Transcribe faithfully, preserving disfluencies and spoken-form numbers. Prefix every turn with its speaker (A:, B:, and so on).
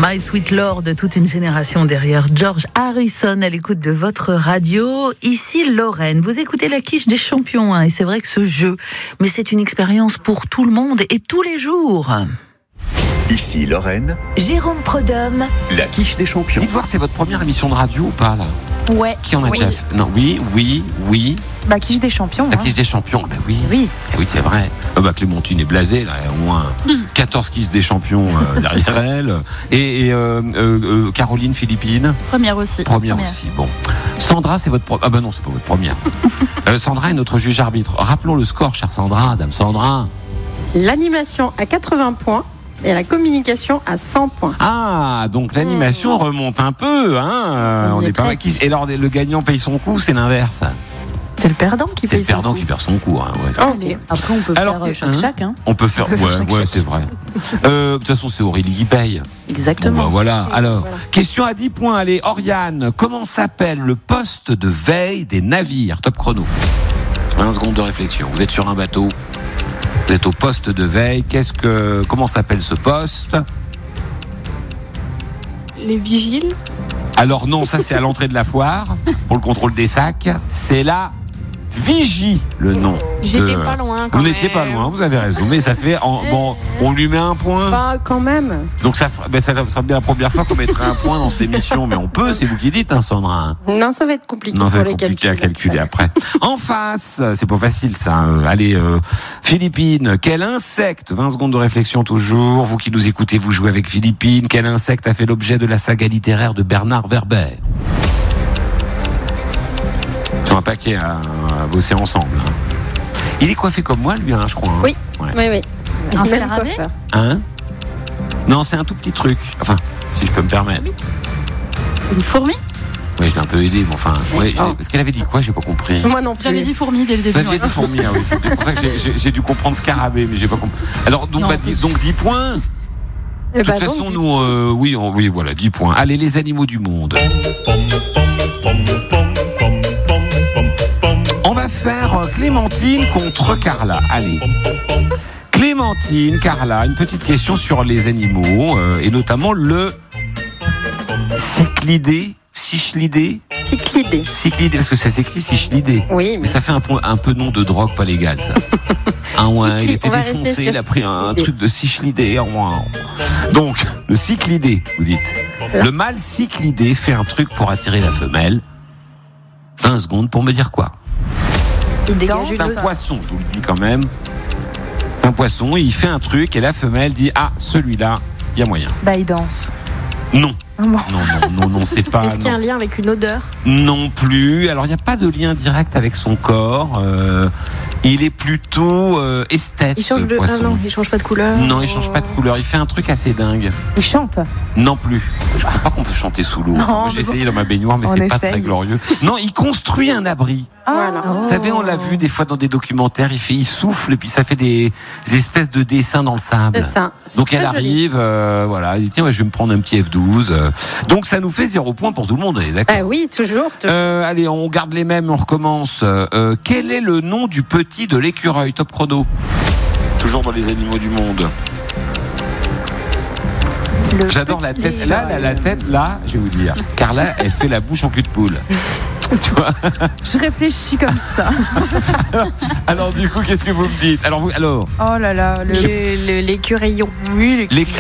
A: My Sweet Lord, toute une génération derrière George Harrison à l'écoute de votre radio. Ici Lorraine, vous écoutez la quiche des champions, hein, et c'est vrai que ce jeu, mais c'est une expérience pour tout le monde et tous les jours.
B: Ici Lorraine,
C: Jérôme Prodhomme,
B: la quiche des champions.
D: Dites voir, c'est votre première émission de radio ou pas là?
E: Ouais.
D: Qui en a
E: oui.
D: déjà fait? Non, oui, oui, oui.
E: Bah, quiche des champions.
D: La
E: hein.
D: quiche des champions, bah oui.
E: Oui.
D: Oui, c'est vrai. Euh, bah, Clémentine est blasée, là, il y a au moins quatorze quiches des champions euh, derrière elle. Et, et euh, euh, euh, Caroline, Philippine.
E: Première aussi.
D: Première, aussi, bon. Sandra, c'est votre première. Ah, bah non, c'est pas votre première. euh, Sandra est notre juge arbitre. Rappelons le score, chère Sandra, dame Sandra.
F: L'animation à quatre-vingts points et la communication à cent points.
D: Ah, donc l'animation mmh. remonte un peu, hein. Euh, on est pas mal. Et alors, le gagnant paye son coup, c'est l'inverse.
E: C'est le perdant qui
D: C'est
E: paye
D: le
E: son
D: perdant
E: coup.
D: qui perd son coup. Hein, ouais.
F: Okay.
E: Après, on peut
D: alors,
E: faire chaque-chaque. Hein.
D: On peut faire,
E: on peut
D: ouais,
E: faire chaque
D: ouais,
E: chaque.
D: c'est vrai. Euh, de toute façon, c'est Aurélie qui paye.
E: Exactement.
D: Bon, bah, voilà.
F: Et
D: Alors,
F: voilà.
D: question à dix points. Allez, Oriane, comment s'appelle le poste de veille des navires? Top chrono. vingt secondes de réflexion. Vous êtes sur un bateau. Vous êtes au poste de veille. Qu'est-ce que, comment s'appelle ce poste?
G: Les vigiles.
D: Alors non, ça c'est à l'entrée de la foire pour le contrôle des sacs. C'est la vigie, le nom.
G: J'étais
D: de...
G: pas loin quand
D: Vous
G: même.
D: n'étiez pas loin, vous avez raison. Mais ça fait, en... bon, on lui met un point.
F: Bah, quand même.
D: Donc ça, fera... ben, ça sera bien la première fois qu'on mettrait un point dans cette émission, mais on peut. C'est vous qui dites, hein, Sandra.
F: Non, ça va être compliqué
D: Non, ça
F: pour
D: va être
F: les
D: compliqué
F: calculs.
D: à calculer après. En face, c'est pas facile ça. Euh, allez, euh, Philippine, quel insecte, vingt secondes de réflexion toujours, vous qui nous écoutez, vous jouez avec Philippine, quel insecte a fait l'objet de la saga littéraire de Bernard Werber? Ils ont un paquet à, à bosser ensemble. Hein. Il est coiffé comme moi, lui, hein, je crois. Hein.
F: Oui,
D: ouais.
F: oui, oui.
E: Un
F: Même
E: scarabée
F: coiffeur.
D: Hein? Non, c'est un tout petit truc. Enfin, si je peux me permettre.
E: Une fourmi?
D: Oui, je l'ai un peu aidé, mais enfin. Ouais,
F: Oh.
D: parce qu'elle avait dit quoi? J'ai pas compris.
F: Moi non plus.
E: J'avais dit fourmi dès le début.
D: Vous aviez
E: ouais.
D: dit fourmi, ah oui, c'est pour ça que j'ai- j'ai, j'ai dû comprendre scarabée, mais j'ai pas compris. Alors, donc,
E: Non,
D: bah,
E: oui.
D: donc dix points.
F: Eh
D: De toute
F: bah, donc,
D: façon,
F: dis-
D: nous, euh, oui, on- oui, voilà, dix points. Allez, les animaux du monde. On va faire euh, Clémentine contre Carla. Allez. Clémentine, Carla, une petite question sur les animaux, euh, et notamment le cyclidé, cyclidé,
F: Cyclidé.
D: cyclidé, parce que ça s'écrit cyclidé.
F: Oui,
D: Mais
F: mais
D: ça fait un peu, un peu nom de drogue pas légal, ça. Ah ouais, il
F: Cycli-
D: était
F: on va rester
D: défoncé,
F: sur
D: il a pris un, un
F: cyclidé.
D: truc de cyclidé. Ah ouais. Donc, le cyclidé, vous dites. Le mâle cyclidé fait un truc pour attirer la femelle. vingt secondes pour me dire quoi?
F: il dégage
D: C'est un
F: le-
D: poisson, je vous le dis quand même. C'est un poisson, et il fait un truc, et la femelle dit, ah, celui-là, il y a moyen.
E: Bah, il danse.
D: Non.
E: Ah bon.
D: Non, non, non, non, c'est pas.
G: Est-ce qu'il y a
D: non.
G: un lien avec une odeur?
D: Non plus. Alors, il n'y a pas de lien direct avec son corps. Euh, il est plutôt euh, esthète,
G: Il change
D: ce
G: de.
D: poisson.
G: Ah non, il change pas de couleur.
D: Non, il change pas de couleur. Il fait un truc assez dingue.
E: Il chante.
D: Non plus. Je crois pas qu'on peut chanter sous l'eau.
E: Non,
D: Moi, j'ai
E: mais bon.
D: essayé dans ma baignoire, mais
E: On
D: c'est pas
E: essaye.
D: très glorieux. Non, il construit un abri.
F: Voilà.
E: Oh.
D: Vous savez, on l'a vu des fois dans des documentaires. Il fait, il souffle et puis ça fait des, des espèces de dessins dans le sable.
F: C'est ça. C'est
D: Donc elle
F: très joli.
D: arrive, euh, voilà, elle dit tiens, ouais, je vais me prendre un petit F douze. euh. Donc ça nous fait zéro point pour tout le monde, allez, d'accord.
F: Ah oui, toujours. toujours.
D: Euh, allez, on garde les mêmes, on recommence. Euh, quel est le nom du petit de l'écureuil? Top chrono. Toujours dans les animaux du monde.
E: Le
D: J'adore la
E: petit
D: tête. Là, la, la tête, là, je vais vous dire. Carla, elle fait la bouche en cul de poule. Tu vois?
E: Je réfléchis comme ça.
D: Alors, du coup, qu'est-ce que vous me dites? Alors, vous, alors,
E: Oh là là, le.
G: Le- le- L'écureuillon.
E: Oui, les...
D: l'écureuil.